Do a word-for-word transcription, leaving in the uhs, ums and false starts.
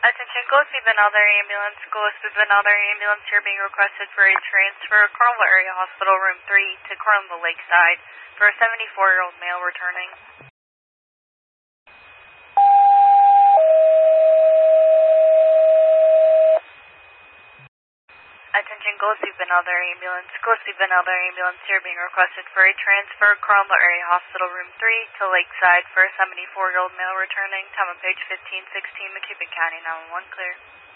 Attention, Gillespie Benalder Ambulance. Gillespie Benalder Ambulance, you're being requested for a transfer Cornwall Area Hospital Room three to Cornwall Lakeside for a seventy-four-year-old male returning. Attention, Gillespie Benalder Ambulance. Gillespie Benalder Ambulance, you're being requested for a transfer Cornwall Area Hospital Room three to Lakeside for a seventy-four-year-old male returning. Time of page fifteen sixteen, McCubbin County, nine one one, clear.